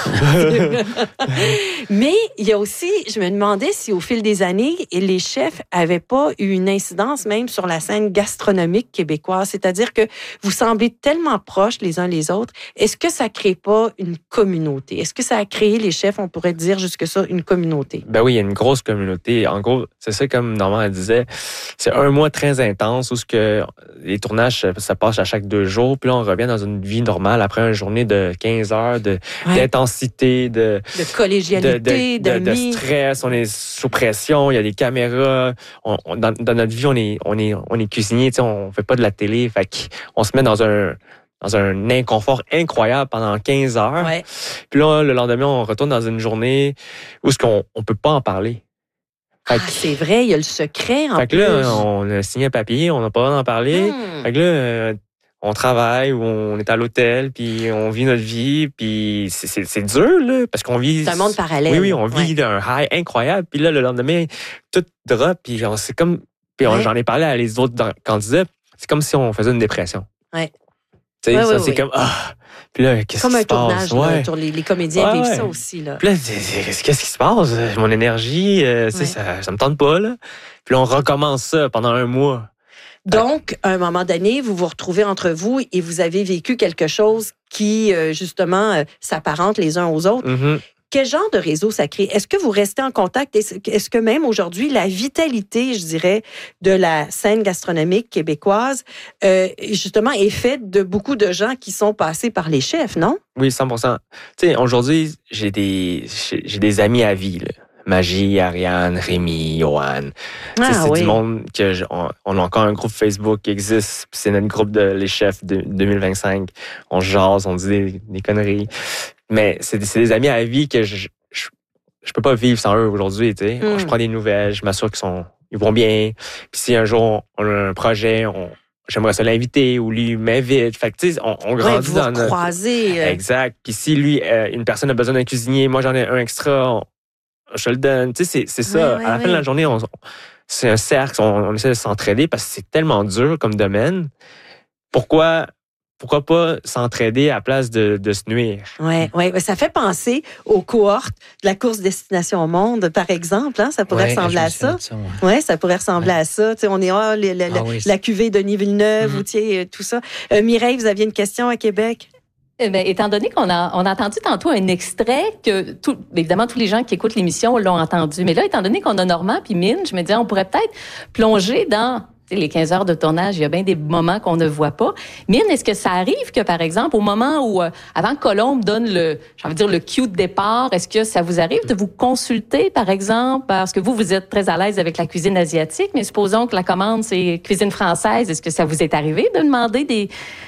B: Mais il y a aussi, je me demandais si au fil des années, les chefs avaient pas eu une incidence même sur la scène gastronomique québécoise. C'est-à-dire que vous semblez tellement proches les uns les autres. Est-ce que ça crée pas une communauté? Est-ce que ça a créé, les chefs, on pourrait dire jusque ça, une communauté?
G: Ben oui, il y a une grosse communauté. En gros, c'est ça comme Normand disait, c'est un mois très intense où ce que les tournages, ça passe à chaque deux jours. Puis là, on revient dans une vie normale après une journée de quinze heures de, ouais. d'intensité, de,
B: de collégialité,
G: de, de, de,
B: d'amis.
G: de stress. On est sous pression, il y a des caméras. On, on, dans, dans notre vie, on est, on est, on est cuisinier, on fait pas de la télé. Fait qu'on se met dans un, dans un inconfort incroyable pendant quinze heures.
B: Ouais.
G: Puis là, le lendemain, on retourne dans une journée où ce qu'on on peut pas en parler.
B: Ah, c'est vrai, il y a le secret en
G: fait
B: plus.
G: Fait que là, on a signé un papier, on n'a pas le droit d'en parler. Hmm. Fait que là, euh, on travaille ou on est à l'hôtel, puis on vit notre vie, puis c'est, c'est, c'est dur, là, parce qu'on vit...
B: C'est un monde parallèle.
G: Oui, oui, on vit ouais. un high incroyable, puis là, le lendemain, tout drop, puis on, c'est comme... Puis on, ouais. j'en ai parlé à les autres candidats, c'est comme si on faisait une dépression.
B: Ouais.
G: Tu sais,
B: ouais,
G: ça,
B: ouais,
G: c'est
B: ouais.
G: comme... Ah! Puis là, qu'est-ce
B: comme
G: qui
B: un
G: se passe?
B: tournage,
G: ouais.
B: là, les, les comédiens
G: ouais,
B: vivent
G: ouais.
B: ça aussi. Là.
G: Puis là, qu'est-ce qui se passe? Mon énergie, euh, ouais. ça, ça me tente pas, là. Puis là, on recommence ça pendant un mois.
B: Donc, à un moment donné, vous vous retrouvez entre vous et vous avez vécu quelque chose qui, euh, justement, euh, s'apparente les uns aux autres.
G: Mm-hmm.
B: Quel genre de réseau ça crée? Est-ce que vous restez en contact? Est-ce que même aujourd'hui, la vitalité, je dirais, de la scène gastronomique québécoise, euh, justement, est faite de beaucoup de gens qui sont passés par les chefs, non?
G: Oui, cent pour cent. Tu sais, aujourd'hui, j'ai des, j'ai des amis à vie, là. Magie, Ariane, Rémi, Johan. Ah, c'est oui. du monde que je, on, on a encore un groupe Facebook qui existe. C'est notre groupe de les chefs de deux mille vingt-cinq. On jase, on dit des, des conneries. Mais c'est, c'est des amis à la vie que je, je je peux pas vivre sans eux aujourd'hui. Tu sais, mm. Je prends des nouvelles, je m'assure qu'ils sont ils vont bien. Puis si un jour on a un projet, on j'aimerais ça l'inviter ou lui m'invite. Fait que, tu sais, on, on grandit
B: ouais, vous
G: dans notre...
B: croisez.
G: Exact. Puis si lui, euh, une personne a besoin d'un cuisinier, moi j'en ai un extra. On, je le donne. Tu sais, c'est, c'est ça.
B: Oui, oui,
G: à la
B: oui.
G: fin de la journée, on, c'est un cercle. On, on essaie de s'entraider parce que c'est tellement dur comme domaine. Pourquoi, pourquoi pas s'entraider à la place de, de se nuire?
B: Oui, ouais. Ça fait penser aux cohortes de la course Destination au Monde, par exemple. Hein? Ça pourrait ouais, ressembler à ça. Oui, ouais, ça pourrait ressembler ouais. à ça. Tu sais, on est oh, le, le, ah, oui, la cuvée de Denis Villeneuve, mm-hmm. ou tu sais, tout ça. Euh, Mireille, vous aviez une question à Québec?
W: Eh bien, étant donné qu'on a, on a entendu tantôt un extrait que, tout, évidemment, tous les gens qui écoutent l'émission l'ont entendu. Mais là, étant donné qu'on a Normand puis Mine, je me disais, on pourrait peut-être plonger dans les quinze heures de tournage. Il y a bien des moments qu'on ne voit pas. Mine, est-ce que ça arrive que, par exemple, au moment où, euh, avant que Colombe donne le, j'ai envie de dire, le cue de départ, est-ce que ça vous arrive de vous consulter, par exemple, parce que vous, vous êtes très à l'aise avec la cuisine asiatique, mais supposons que la commande, c'est cuisine française. Est-ce que ça vous est arrivé de demander des,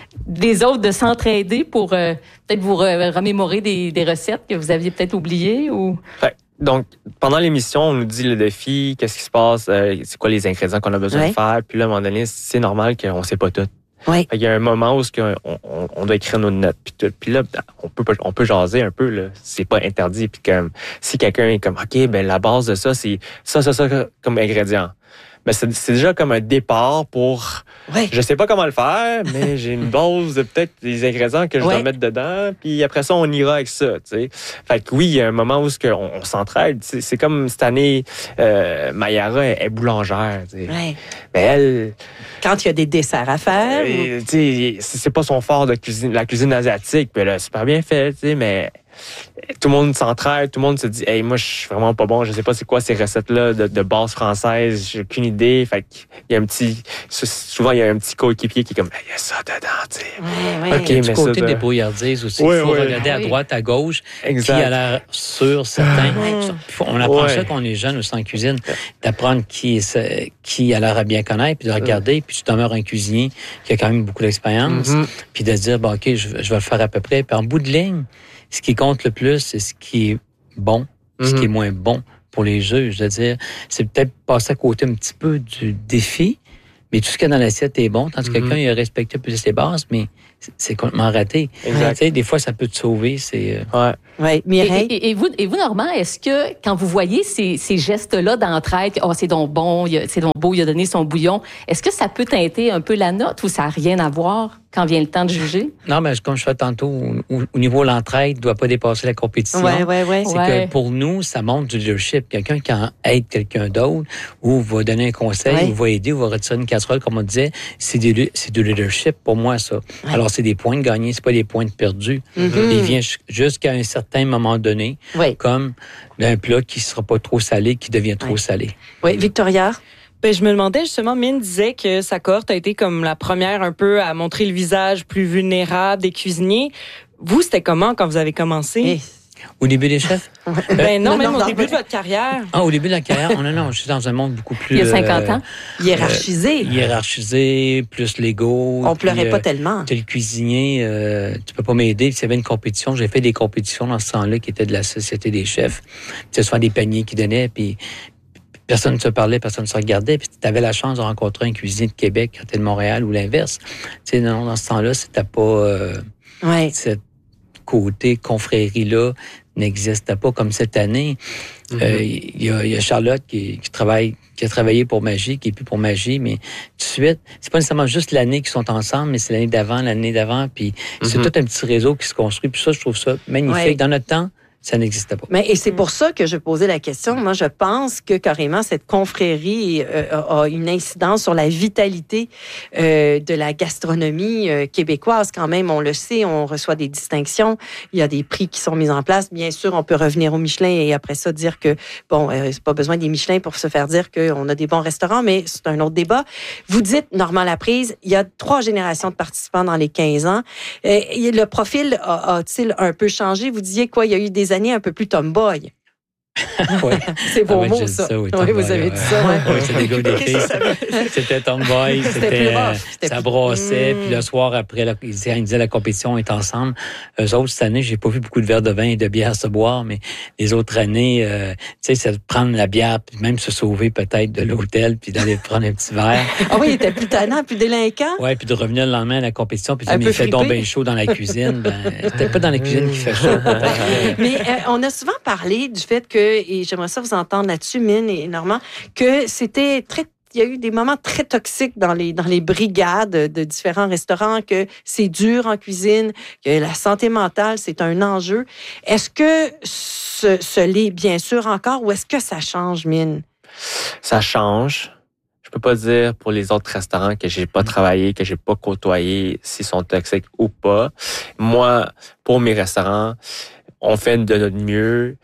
W: des autres de s'entraider pour euh, peut-être vous re- remémorer des, des recettes que vous aviez peut-être oubliées ou...
G: Ouais. Donc, pendant l'émission, on nous dit le défi, qu'est-ce qui se passe, euh, c'est quoi les ingrédients qu'on a besoin ouais. de faire. Puis là, à un moment donné, c'est normal qu'on ne sait pas tout.
B: Oui.
G: Il y a un moment où on, on, on doit écrire nos notes. Puis, tout, puis là, on peut, on peut jaser un peu. Là. C'est pas interdit. Puis comme, si quelqu'un est comme, OK, ben la base de ça, c'est ça, ça, ça comme ingrédient. Ben, c'est, c'est déjà comme un départ pour...
B: Ouais.
G: Je sais pas comment le faire, mais j'ai une base de peut-être des ingrédients que je
B: ouais.
G: dois mettre dedans. Puis après ça, on ira avec ça. T'sais. Fait que oui, il y a un moment où on, on s'entraide. T'sais. C'est comme cette année, euh, Mayara est, est boulangère.
B: Ouais.
G: Ben, elle...
B: Quand il y a des desserts à faire...
G: Euh, ou... c'est, c'est pas son fort de cuisine, la cuisine asiatique. Puis là, super bien fait, mais... Tout le monde s'entraide, tout le monde se dit « Hey, moi, je suis vraiment pas bon, je sais pas c'est quoi ces recettes-là de, de base française, j'ai aucune idée. » Fait qu'il y a un petit... Souvent, il y a un petit coéquipier qui est comme « Il y a ça dedans, tu sais.
B: Ouais, ouais.
A: Okay, du côté ça, des débrouillardises aussi,
G: ouais,
A: il faut
G: ouais.
A: regarder à
B: oui.
A: droite, à gauche,
G: exact.
A: qui a l'air sûr, certain.
B: Ouais.
A: On apprend
G: ouais.
A: ça quand on est jeune aussi en cuisine, d'apprendre qui, est, qui a l'air à bien connaître, puis de regarder, puis tu demeures un cuisinier qui a quand même beaucoup d'expérience, mm-hmm. puis de se dire, bon, OK, je, je vais le faire à peu près. Puis en bout de ligne, ce qui compte le plus, c'est ce qui est bon, mm-hmm. ce qui est moins bon pour les juges. Je veux dire, c'est peut-être passer à côté un petit peu du défi, mais tout ce qu'il y a dans l'assiette est bon, tandis que mm-hmm. quelqu'un il a respecté plus ses bases, mais c'est complètement raté.
G: Exact.
A: Tu sais, des fois, ça peut te sauver. C'est...
G: Ouais.
B: Oui, Mireille.
W: Et, et, et, vous, et vous, Normand, est-ce que quand vous voyez ces, ces gestes-là d'entraide, oh, c'est donc bon, il a, c'est donc beau, il a donné son bouillon, est-ce que ça peut teinter un peu la note ou ça n'a rien à voir quand vient le temps de juger?
A: Non, mais comme je fais tantôt, au, au niveau de l'entraide, ne doit pas dépasser la compétition.
B: Oui, oui, oui.
A: C'est
W: ouais.
A: que pour nous, ça montre du leadership. Quelqu'un qui aide quelqu'un d'autre ou va donner un conseil ouais. ou va aider ou va retirer une casserole, comme on disait, c'est du, c'est du leadership pour moi, ça. Ouais. Alors, c'est des points de gagnés, c'est pas des points de perdus. Mm-hmm. Il vient jusqu'à un certain moment donné, oui. comme un plat qui ne sera pas trop salé, qui devient trop
B: oui.
A: salé.
B: Oui, Victoria?
E: Ben, je me demandais justement, Mine disait que sa cohorte a été comme la première un peu à montrer le visage plus vulnérable des cuisiniers. Vous, c'était comment quand vous avez commencé?
B: Et...
A: Au début des chefs?
E: Ben non, non, même non, au non, début non. de votre carrière.
A: Ah, au début de la carrière? Non, non, je suis dans un monde beaucoup plus...
W: Il y a cinquante
A: euh,
W: ans?
B: Hiérarchisé.
A: Euh, hiérarchisé, plus légaux.
B: On pleurait
A: puis,
B: pas
A: euh,
B: tellement.
A: T'es le cuisinier, euh, tu peux pas m'aider. S'il y avait une compétition, j'ai fait des compétitions dans ce temps-là qui étaient de la Société des chefs. C'était souvent des paniers qui donnaient, puis personne ne se parlait, personne ne se regardait. Puis tu avais la chance de rencontrer un cuisinier de Québec quand tu es de Montréal ou l'inverse. Tu sais, non, dans ce temps-là, c'était pas... Euh,
B: ouais.
A: Cette côté confrérie-là n'existait pas comme cette année. Il mm-hmm. euh, y, a, y a Charlotte qui, qui travaille, qui a travaillé pour Magie, qui est plus pour Magie, mais tout de suite, c'est pas nécessairement juste l'année qu'ils sont ensemble, mais c'est l'année d'avant, l'année d'avant, puis mm-hmm. c'est tout un petit réseau qui se construit. Puis ça, je trouve ça magnifique. Ouais. Dans notre temps, ça n'existait pas.
B: Mais, et c'est pour ça que je posais la question. Moi, je pense que carrément, cette confrérie euh, a une incidence sur la vitalité euh, de la gastronomie euh, québécoise. Quand même, on le sait, on reçoit des distinctions. Il y a des prix qui sont mis en place. Bien sûr, on peut revenir au Michelin et après ça dire que, bon, euh, c'est pas besoin des Michelin pour se faire dire qu'on a des bons restaurants, mais c'est un autre débat. Vous dites, Normand Laprise, il y a trois générations de participants dans les quinze ans. Euh, le profil a, a-t-il un peu changé? Vous disiez quoi? Il y a eu des années un peu plus tomboy.
A: Ouais.
B: C'est beau
A: ah,
B: mot, ça.
A: ça oui,
B: oui, vous avez dit ça. Ouais.
A: Oui, c'était des gars des filles. C'était tomboy, c'était, c'était c'était ça brossait. Mm. Puis le soir, après, la, ils disaient la compétition est ensemble. Eux autres, cette année, j'ai pas vu beaucoup de verres de vin et de bière à se boire, mais les autres années, euh, tu sais, c'est de prendre la bière, puis même se sauver peut-être de l'hôtel, puis d'aller prendre un petit verre.
B: Ah oui, il était plus tannant, plus délinquant.
A: Oui, puis de revenir le lendemain à la compétition, puis de dire, il fait donc bien chaud dans la cuisine. Ben, c'était pas dans la cuisine qu'il fait chaud.
B: Mais euh, on a souvent parlé du fait que, et j'aimerais ça vous entendre là-dessus, Mine et Normand, que c'était très il y a eu des moments très toxiques dans les, dans les brigades de différents restaurants, que c'est dur en cuisine, que la santé mentale, c'est un enjeu. Est-ce que ce, ce l'est bien sûr encore ou est-ce que ça change, Mine?
G: Ça change. Je peux pas dire pour les autres restaurants que j'ai pas travaillé, que j'ai pas côtoyé, s'ils sont toxiques ou pas. Moi, pour mes restaurants, on fait de notre mieux.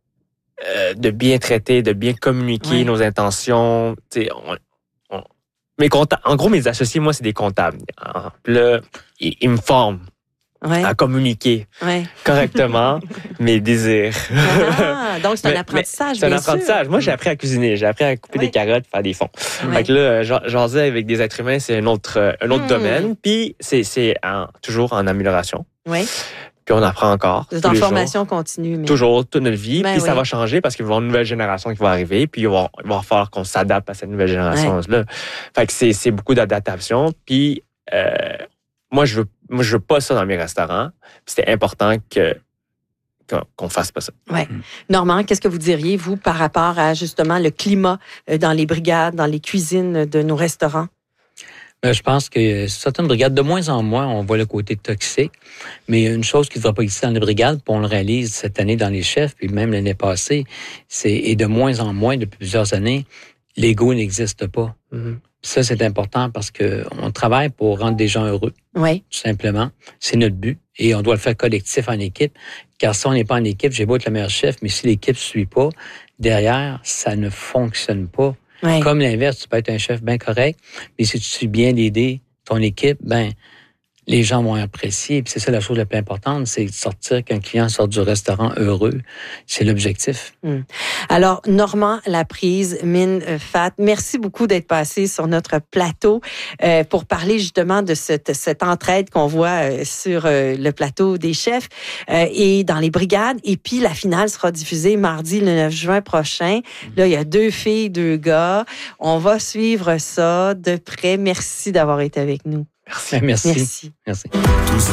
G: Euh, de bien traiter, de bien communiquer ouais. nos intentions. On, on, mes comptables, en gros, mes associés, moi, c'est des comptables. Là, ils, ils me forment ouais. à communiquer ouais. correctement mes désirs.
B: Ah, donc, c'est un mais, apprentissage,
G: mais C'est un
B: bien
G: apprentissage.
B: sûr.
G: Moi, j'ai appris à cuisiner. J'ai appris à couper ouais. des carottes, faire des fonds. Ouais. Fait que là, jaser avec des êtres humains, c'est un autre, un autre mmh. domaine. Puis, c'est, c'est en, toujours en amélioration.
B: Oui.
G: Puis on apprend encore.
B: Vous êtes en formation continue. Mais...
G: Toujours, toute notre vie. Ben puis oui. ça va changer parce qu'il va y avoir une nouvelle génération qui va arriver. Puis il va, il va falloir qu'on s'adapte à cette nouvelle génération-là. Ouais. Fait que c'est, c'est beaucoup d'adaptation. Puis euh, moi, je veux, moi, je veux pas ça dans mes restaurants. Puis c'était important que qu'on fasse pas ça.
B: Ouais. Normand, qu'est-ce que vous diriez, vous, par rapport à justement le climat dans les brigades, dans les cuisines de nos restaurants?
A: Ben, je pense que certaines brigades, de moins en moins, on voit le côté toxique. Mais une chose qui ne devrait pas exister dans les brigades, puis on le réalise cette année dans les chefs, puis même l'année passée, c'est, et de moins en moins, depuis plusieurs années, l'ego n'existe pas. Mm-hmm. Ça, c'est important parce que on travaille pour rendre des gens heureux.
B: Oui.
A: Tout simplement. C'est notre but. Et on doit le faire collectif, en équipe. Car si on n'est pas en équipe, j'ai beau être le meilleur chef, mais si l'équipe ne suit pas, derrière, ça ne fonctionne pas. Oui. Comme l'inverse, tu peux être un chef bien correct, mais si tu suis bien l'aider, ton équipe, ben les gens vont apprécier. Puis c'est ça la chose la plus importante, c'est de sortir, qu'un client sorte du restaurant heureux. C'est l'objectif.
B: Hum. Alors, Normand Laprise, Mine Fat, merci beaucoup d'être passé sur notre plateau euh, pour parler justement de cette, cette entraide qu'on voit euh, sur euh, le plateau des chefs euh, et dans les brigades. Et puis, la finale sera diffusée mardi le neuf juin prochain. Là, il y a deux filles, deux gars. On va suivre ça de près. Merci d'avoir été avec nous.
A: Merci. Merci.
B: Merci.
A: Merci.